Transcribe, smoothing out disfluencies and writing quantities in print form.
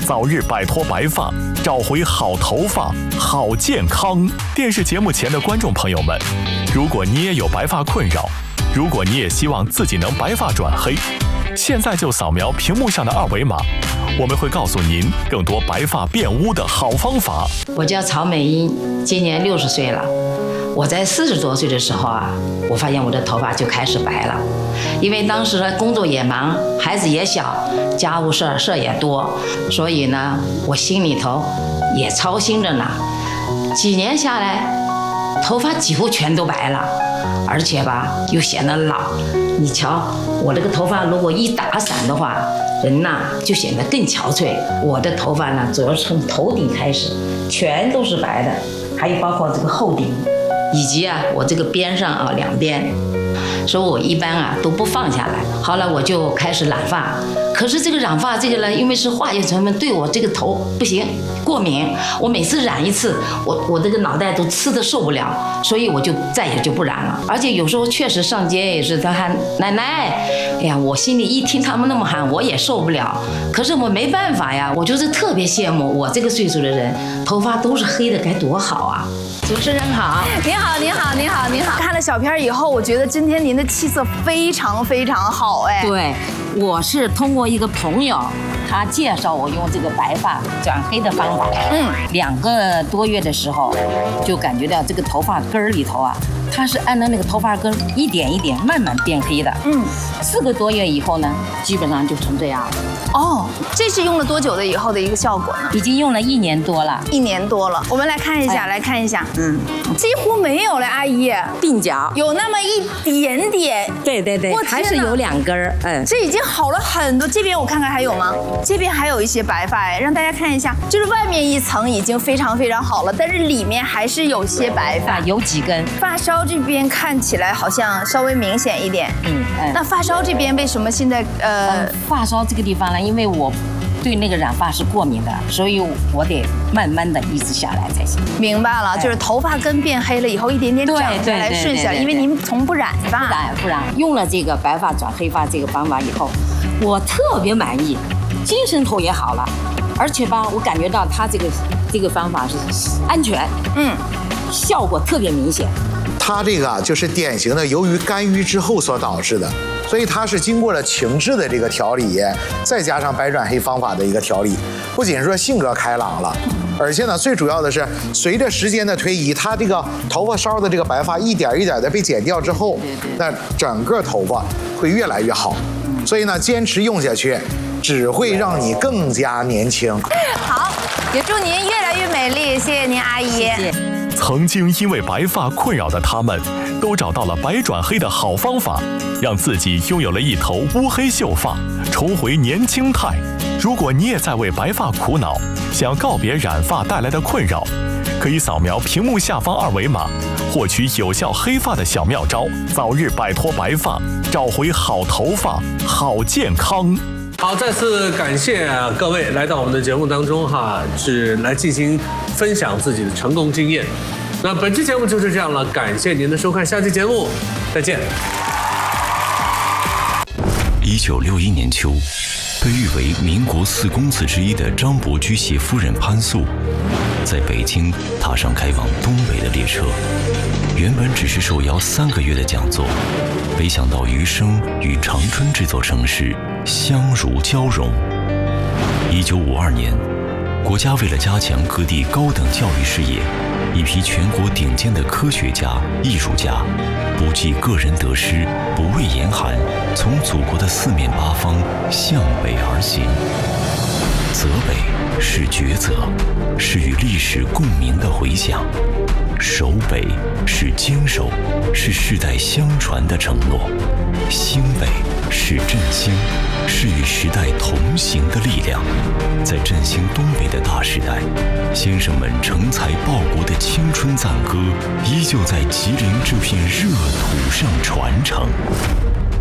早日摆脱白发，找回好头发、好健康。电视节目前的观众朋友们，如果你也有白发困扰，如果你也希望自己能白发转黑，现在就扫描屏幕上的2维码，我们会告诉您更多白发变乌的好方法。 我叫曹美英，今年60岁了。我在40多岁的时候啊，我发现我的头发就开始白了，因为当时工作也忙，孩子也小，家务事也多，所以呢，我心里头也操心着呢。几年下来，头发几乎全都白了，而且吧又显得老。你瞧，我这个头发如果一打散的话，人呐就显得更憔悴。我的头发呢，主要从头顶开始，全都是白的，还有包括这个后顶。以及啊，我这个边上啊2边，所以我一般啊都不放下来。后来我就开始染发，可是这个染发这个呢，因为是化学成分，对我这个头不行，过敏。我每次染一次，我这个脑袋都刺得受不了，所以我就再也就不染了。而且有时候确实上街也是他喊奶奶，哎呀，我心里一听他们那么喊，我也受不了。可是我没办法呀，我就是特别羡慕我这个岁数的人，头发都是黑的，该多好啊！主持人好， 您好，您好，您好，您好。看了小片以后，我觉得今天您的气色非常非常好，哎。 对，我是通过一个朋友，他介绍我用这个白发转黑的方法。2个多月的时候，就感觉到这个头发根儿里头啊，它是按照那个头发根一点一点慢慢变黑的。4个多月以后呢，基本上就成这样了。 哦，这是用了多久的以后的一个效果呢？ 已经用了1年多了。 1年多了，我们来看一下，来看一下。几乎没有了，阿姨。 鬓角有那么一点点。 对对对，还是有2根儿。 这已经好了很多。这边我看看还有吗？这边还有一些白发，哎，让大家看一下，就是外面一层已经非常非常好了，但是里面还是有些白发， 有几根。 发梢这边看起来好像稍微明显一点。那发梢这边为什么现在发梢这个地方呢？因为我对那个染发是过敏的，所以我得慢慢的一直下来才行。 明白了，就是头发根变黑了以后，一点点长下来顺下来，因为您从不染发。 不染。用了这个白发转黑发这个方法以后，我特别满意，精神头也好了，而且吧，我感觉到它这个方法是安全，效果特别明显。 它这个就是典型的由于干预之后所导致的，所以它是经过了情志的这个调理，再加上白转黑方法的一个调理，不仅说性格开朗了，而且呢，最主要的是随着时间的推移，它这个头发梢的这个白发一点一点的被剪掉之后，那整个头发会越来越好。所以呢，坚持用下去，只会让你更加年轻。 好，也祝您越来越美丽，谢谢您，阿姨。谢谢。 曾经因为白发困扰的他们，都找到了白转黑的好方法，让自己拥有了一头乌黑秀发，重回年轻态。如果你也在为白发苦恼，想告别染发带来的困扰，可以扫描屏幕下方2维码，获取有效黑发的小妙招，早日摆脱白发，找回好头发、好健康。 好，再次感谢各位来到我们的节目当中是来进行分享自己的成功经验。那本期节目就是这样了，感谢您的收看，下期节目再见。 1961年秋，被誉为民国4公子之一的张伯驹携夫人潘素，在北京踏上开往东北的列车。原本只是受邀3个月的讲座，没想到余生与长春这座城市相如交融。1952年，国家为了加强各地高等教育事业，一批全国顶尖的科学家、艺术家，不计个人得失，不畏严寒，从祖国的4面8方向北而行。泽北是抉择，是与历史共鸣的回响；守北是坚守，是世代相传的承诺；兴北是振兴，是与时代同行的力量。在振兴东北的大时代，先生们成才报国的青春赞歌，依旧在吉林这片热土上传承。